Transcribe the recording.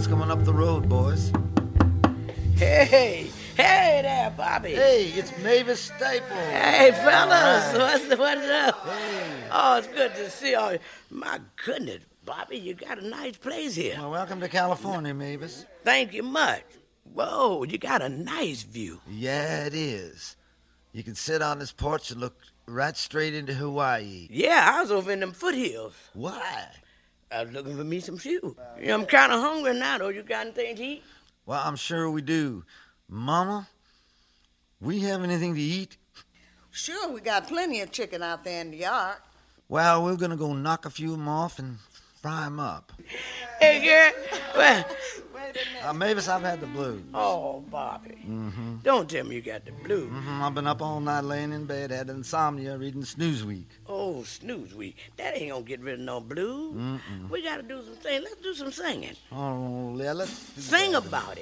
coming up the road, boys. Hey there, Bobby. Hey, it's Mavis Staples. Hey, fellas, All what's up? Hey. Oh, it's good to see you. My goodness, Bobby, you got a nice place here. Well, welcome to California, Mavis. Thank you much. Whoa, you got a nice view. Yeah, it is. You can sit on this porch and look right straight into Hawaii. Yeah, I was over in them foothills. Why? I was looking for me some shoes. You know, I'm kind of hungry now, though. You got anything to eat? Well, I'm sure we do. Mama, we have anything to eat? Sure, we got plenty of chicken out there in the yard. Well, we're going to go knock a few of them off and fry them up. Hey, girl. Well, Wait a minute. Mavis, I've had the blues. oh, Bobby. Don't tell me you got the blues. I've been up all night laying in bed, had insomnia, reading Snoozweek. Oh, snooze week. That ain't gonna get rid of no blues. We gotta do some singing. Let's do some singing. Oh, yeah, let's do Sing that. about it.